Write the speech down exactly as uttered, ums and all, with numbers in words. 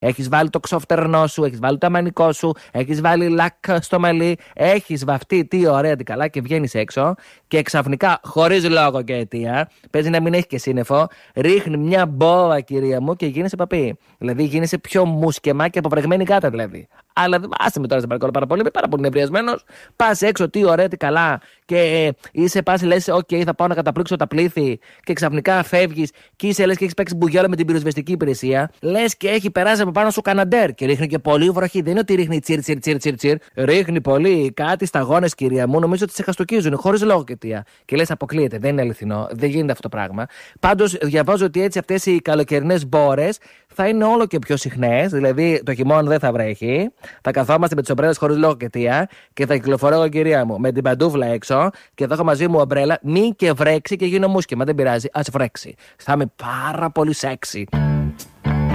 έχεις βάλει το ξοφτερνό σου, έχεις βάλει το αμανικό σου, έχεις βάλει λακ στο μαλλί, έχεις βαφτεί τι ωραία τι καλά και βγαίνεις έξω και ξαφνικά, χωρίς λόγο και αιτία, παίζει να μην έχει και σύννεφο, ρίχνει μια μπόβα, κυρία μου, και γίνεσαι παπί. Δηλαδή γίνεσαι πιο μουσκεμά και αποβρεγμένη γάτα δηλαδή. Αλλά άσε με τώρα στην παρακολουθώ πάρα πολύ, είμαι πάρα πολύ νευριασμένος. Πας έξω, τι ωραία, τι καλά, και ε, είσαι πας, λες, οκ, okay, θα πάω να καταπλήξω τα πλήθη, και ξαφνικά φεύγεις και είσαι λες και έχεις παίξει μπουγιόλα με την πυροσβεστική υπηρεσία. Λες και έχει περάσει από πάνω σου καναντέρ και ρίχνει και πολύ βροχή. Δεν είναι ότι ρίχνει τσιρ, τσιρ, τσιρ, τσιρ, τσιρ. Ρίχνει πολύ κάτι σταγόνες, κυρία μου, νομίζω ότι σε χαστοκίζουν χωρίς λόγο και αιτία. Και λες, αποκλείεται, δεν είναι αληθινό, δεν γίνεται αυτό το πράγμα. Πάντως διαβάζω ότι έτσι αυτές οι καλοκαιρινές μπόρες θα είναι όλο και πιο συχνές, δηλαδή το χειμώνα δεν θα βρέχει. Θα καθόμαστε με τις ομπρέλες χωρίς λόγο και αιτία και θα κυκλοφορώ εγώ, κυρία μου, με την παντούφλα έξω και θα έχω μαζί μου ομπρέλα. Μη και βρέξει και γίνω μουσκεμα, δεν πειράζει, ας βρέξει. Θα είμαι πάρα πολύ σεξι.